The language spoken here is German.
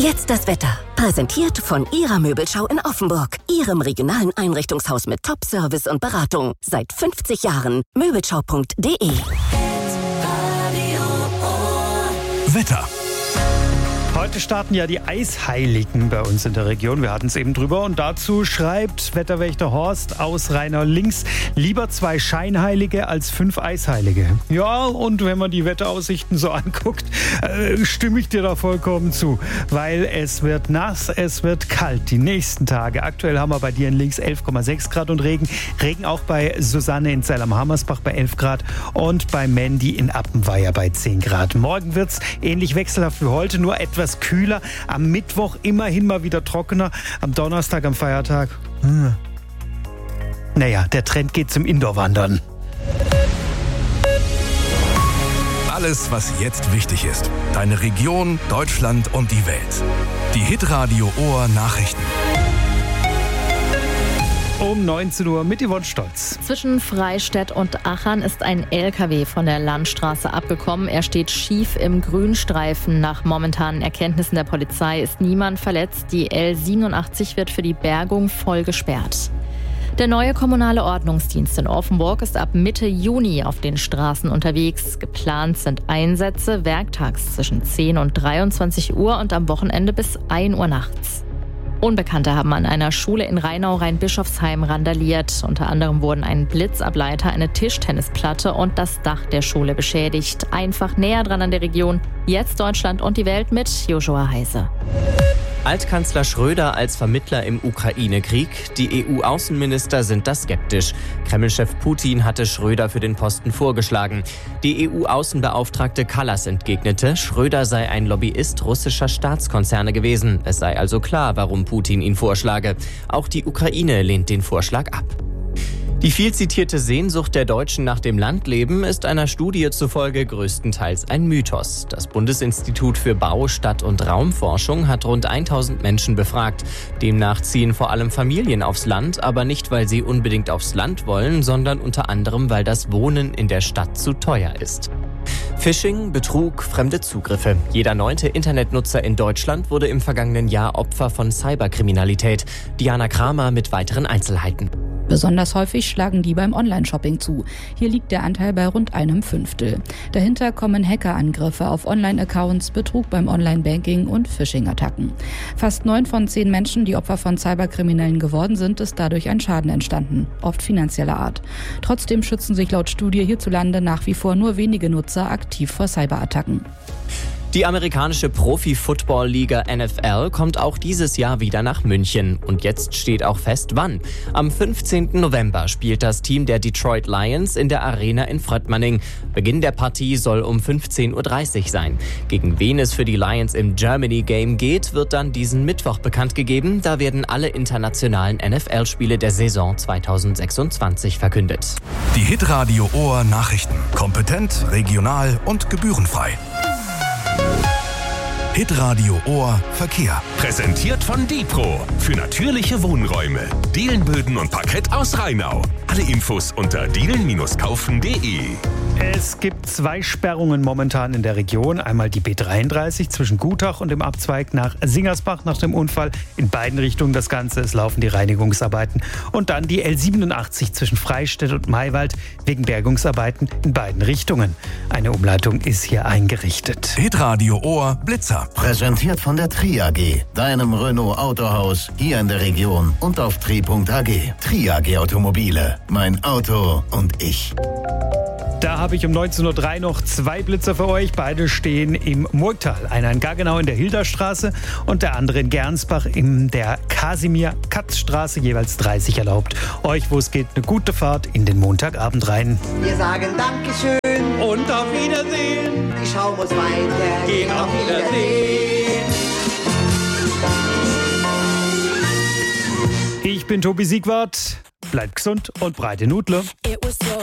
Jetzt das Wetter. Präsentiert von Ihrer Möbelschau in Offenburg. Ihrem regionalen Einrichtungshaus mit Top-Service und Beratung. Seit 50 Jahren. Möbelschau.de. Wetter. Heute starten ja die Eisheiligen bei uns in der Region. Wir hatten es eben drüber. Und dazu schreibt Wetterwächter Horst aus Rhein-Links: lieber 2 Scheinheilige als 5 Eisheilige. Ja, und wenn man die Wetteraussichten so anguckt, stimme ich dir da vollkommen zu. Weil es wird nass, es wird kalt die nächsten Tage. Aktuell haben wir bei dir in Links 11,6 Grad und Regen. Regen auch bei Susanne in Zell am Hammersbach bei 11 Grad und bei Mandy in Appenweier bei 10 Grad. Morgen wird es ähnlich wechselhaft wie heute, nur etwas kühler. Am Mittwoch immerhin mal wieder trockener. Am Donnerstag, am Feiertag. Naja, der Trend geht zum Indoor-Wandern. Alles, was jetzt wichtig ist. Deine Region, Deutschland und die Welt. Die Hitradio Ohr Nachrichten. Um 19 Uhr mit Yvonne Stolz. Zwischen Freistädt und Achern ist ein LKW von der Landstraße abgekommen. Er steht schief im Grünstreifen. Nach momentanen Erkenntnissen der Polizei ist niemand verletzt. Die L87 wird für die Bergung voll gesperrt. Der neue kommunale Ordnungsdienst in Offenburg ist ab Mitte Juni auf den Straßen unterwegs. Geplant sind Einsätze werktags zwischen 10 und 23 Uhr und am Wochenende bis 1 Uhr nachts. Unbekannte haben an einer Schule in Rheinau-Rhein-Bischofsheim randaliert. Unter anderem wurden ein Blitzableiter, eine Tischtennisplatte und das Dach der Schule beschädigt. Einfach näher dran an der Region. Jetzt Deutschland und die Welt mit Joshua Heise. Altkanzler Schröder als Vermittler im Ukraine-Krieg. Die EU-Außenminister sind da skeptisch. Kreml-Chef Putin hatte Schröder für den Posten vorgeschlagen. Die EU-Außenbeauftragte Kallas entgegnete, Schröder sei ein Lobbyist russischer Staatskonzerne gewesen. Es sei also klar, warum Putin ihn vorschlage. Auch die Ukraine lehnt den Vorschlag ab. Die viel zitierte Sehnsucht der Deutschen nach dem Landleben ist einer Studie zufolge größtenteils ein Mythos. Das Bundesinstitut für Bau-, Stadt- und Raumforschung hat rund 1000 Menschen befragt. Demnach ziehen vor allem Familien aufs Land, aber nicht, weil sie unbedingt aufs Land wollen, sondern unter anderem, weil das Wohnen in der Stadt zu teuer ist. Phishing, Betrug, fremde Zugriffe. Jeder 9. Internetnutzer in Deutschland wurde im vergangenen Jahr Opfer von Cyberkriminalität. Diana Kramer mit weiteren Einzelheiten. Besonders häufig schlagen die beim Online-Shopping zu. Hier liegt der Anteil bei rund 1/5. Dahinter kommen Hackerangriffe auf Online-Accounts, Betrug beim Online-Banking und Phishing-Attacken. Fast 9 von 10 Menschen, die Opfer von Cyberkriminellen geworden sind, ist dadurch ein Schaden entstanden, oft finanzieller Art. Trotzdem schützen sich laut Studie hierzulande nach wie vor nur wenige Nutzer aktiv vor Cyberattacken. Die amerikanische Profi-Football-Liga NFL kommt auch dieses Jahr wieder nach München. Und jetzt steht auch fest, wann. Am 15. November spielt das Team der Detroit Lions in der Arena in Fröttmanning. Beginn der Partie soll um 15:30 Uhr sein. Gegen wen es für die Lions im Germany Game geht, wird dann diesen Mittwoch bekannt gegeben. Da werden alle internationalen NFL-Spiele der Saison 2026 verkündet. Die Hitradio Ohr Nachrichten. Kompetent, regional und gebührenfrei. Hitradio Ohr Verkehr. Präsentiert von Dipro für natürliche Wohnräume. Dielenböden und Parkett aus Rheinau. Alle Infos unter dielen-kaufen.de. Es gibt 2 Sperrungen momentan in der Region. Einmal die B33 zwischen Gutach und dem Abzweig nach Singersbach nach dem Unfall. In beiden Richtungen das Ganze. Es laufen die Reinigungsarbeiten. Und dann die L87 zwischen Freistädt und Maywald wegen Bergungsarbeiten in beiden Richtungen. Eine Umleitung ist hier eingerichtet. Hitradio Ohr Blitzer. Präsentiert von der Tri AG, deinem Renault Autohaus hier in der Region und auf tri.ag. Tri AG Automobile. Mein Auto und ich. Da habe ich um 19:03 Uhr noch 2 Blitzer für euch. Beide stehen im Murgtal. Einer in Gaggenau in der Hilderstraße und der andere in Gernsbach in der Kasimir-Katz-Straße, jeweils 30 erlaubt. Euch, wo es geht, eine gute Fahrt in den Montagabend rein. Wir sagen Dankeschön und auf Wiedersehen. Die Schau muss weiter gehen. Auf Wiedersehen. Ich bin Tobi Siegwart. Bleibt gesund und breite Nudler.